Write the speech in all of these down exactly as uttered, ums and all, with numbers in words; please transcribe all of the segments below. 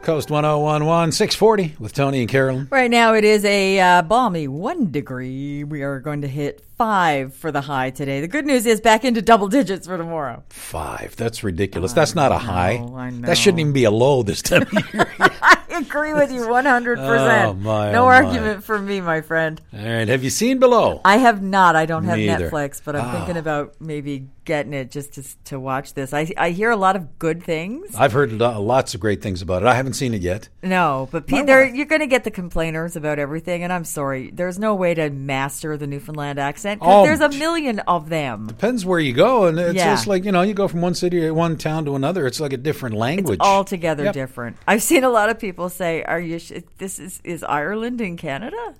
Coast one oh one one, six forty with Tony and Carolyn. Right now it is a uh, balmy one degree. We are going to hit five for the high today. The good news is back into double digits for tomorrow. Five. That's ridiculous. I That's not know, a high. I know. That shouldn't even be a low this time of year. I agree with you one hundred percent. Oh, my, no oh, argument my. for me, my friend. All right. Have you seen Below? I have not. I don't have Me either. Netflix, but I'm Oh. thinking about maybe getting it just to, to watch this. I, I hear a lot of good things. I've heard lo- lots of great things about it. I haven't seen it yet. No, but My pe- there, wife- you're going to get the complainers about everything, and I'm sorry. There's no way to master the Newfoundland accent because Oh, there's a million of them. Depends where you go, and it's Yeah. just like, you know, you go from one city or one town to another. It's like a different language. It's altogether Yep. different. I've seen a lot of people say, "Are you? Sh- this is is Ireland in Canada?"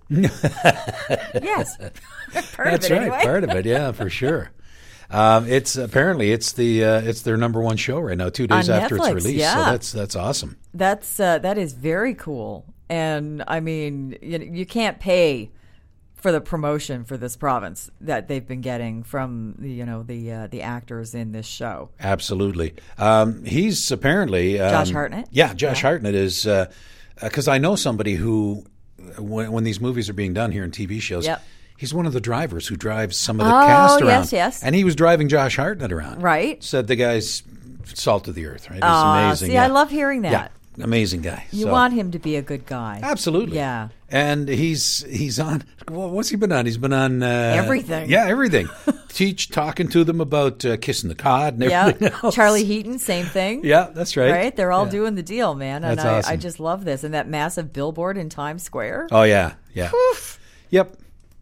Yes, part That's of it right. anyway. Part of it, yeah, for sure. Um, it's apparently it's the uh, it's their number one show right now, two days On after Netflix, it's released. yeah. So that's that's awesome. That's uh, that is very cool, and I mean, you, you can't pay for the promotion for this province that they've been getting from the, you know the uh, the actors in this show. Absolutely. Um, he's apparently um, Josh Hartnett? Yeah, Josh Yeah. Hartnett is because I know somebody who when, when these movies are being done here in T V shows. Yep. He's one of the drivers who drives some of the Oh, cast around. yes, yes. And he was driving Josh Hartnett around. Right. Said the guy's salt of the earth, right? He's Aw, amazing. see, yeah. I love hearing that. Yeah, amazing guy. You So- want him to be a good guy. Absolutely. Yeah. And he's he's on, well, what's he been on? He's been on... Uh, Everything. Yeah, everything. Teach, talking to them about uh, kissing the cod and Yeah, everything else. Charlie Heaton, same thing. Yeah, that's right. Right? They're all Yeah. doing the deal, man. And That's I, awesome. I just love this. And that massive billboard in Times Square. Oh, yeah, yeah. Yep.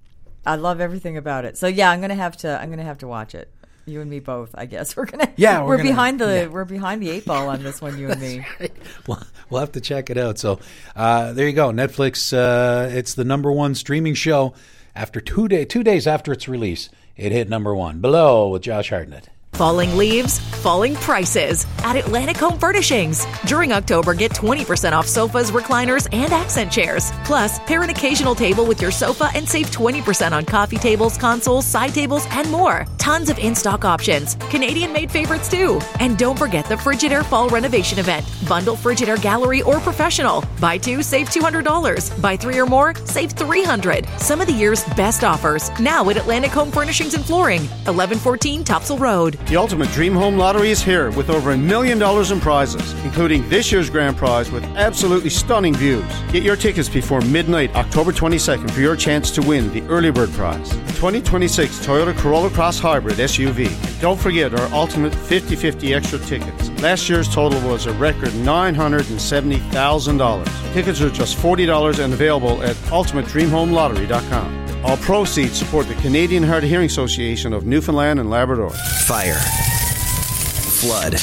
I love everything about it. So yeah, I'm gonna have to I'm gonna have to watch it. You and me both, I guess. We're gonna Yeah, we're we're, gonna- behind the yeah. we're behind the eight ball on this one, you and me. We'll, we'll have to check it out. So uh, there you go. Netflix, uh, it's the number one streaming show. After two, day, two days after its release, it hit number one. Below with Josh Hartnett. Falling leaves, falling prices at Atlantic Home Furnishings. During October, get twenty percent off sofas, recliners, and accent chairs. Plus, pair an occasional table with your sofa and save twenty percent on coffee tables, consoles, side tables, and more. Tons of in-stock options. Canadian-made favorites, too. And don't forget the Frigidaire Fall Renovation Event. Bundle Frigidaire Gallery or Professional. Buy two, save two hundred dollars. Buy three or more, save three hundred dollars. Some of the year's best offers. Now at Atlantic Home Furnishings and Flooring. eleven fourteen Topsail Road. The Ultimate Dream Home Lottery is here with over a million dollars in prizes, including this year's grand prize with absolutely stunning views. Get your tickets before midnight, October twenty-second, for your chance to win the early bird prize, the twenty twenty-six Toyota Corolla Cross Hybrid S U V. And don't forget our Ultimate fifty fifty extra tickets. Last year's total was a record nine hundred seventy thousand dollars. Tickets are just forty dollars and available at ultimate dream home lottery dot com. All proceeds support the Canadian Hard of Hearing Association of Newfoundland and Labrador. Fire. Flood.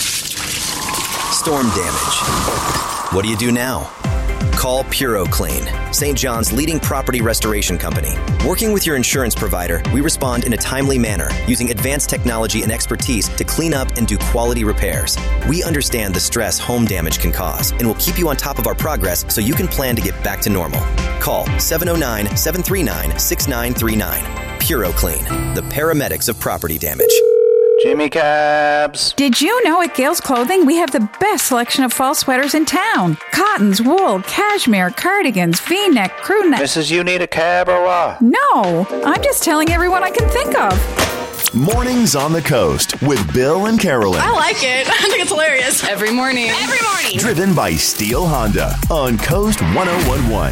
Storm damage. What do you do now? Call PuroClean, Saint John's leading property restoration company. Working with your insurance provider, we respond in a timely manner using advanced technology and expertise to clean up and do quality repairs. We understand the stress home damage can cause and will keep you on top of our progress so you can plan to get back to normal. Call seven oh nine, seven three nine, six nine three nine. PuroClean, the paramedics of property damage. Jimmy Cabs. Did you know at Gales Clothing we have the best selection of fall sweaters in town? Cottons, wool, cashmere, cardigans, V-neck, crew neck. Missus You need a cab or what? No, I'm just telling everyone I can think of. Mornings on the Coast with Bill and Carolyn. I like it. I think it's hilarious. Every morning. Every morning. Driven by Steel Honda on Coast one oh one one.